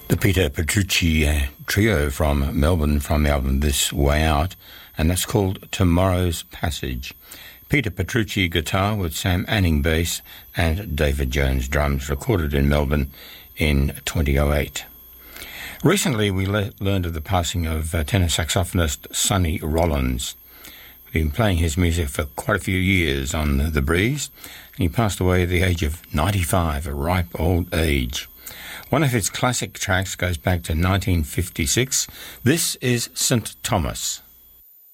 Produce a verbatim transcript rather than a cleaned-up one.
The Peter Petrucci uh, trio from Melbourne from the album This Way Out, and that's called Tomorrow's Passage. Peter Petrucci guitar with Sam Anning bass and David Jones drums, recorded in Melbourne in twenty oh eight. Recently we le- learned of the passing of uh, tenor saxophonist Sonny Rollins. We've been playing his music for quite a few years on The Breeze, and he passed away at the age of ninety-five, a ripe old age. One of his classic tracks goes back to nineteen fifty-six. This is Saint Thomas.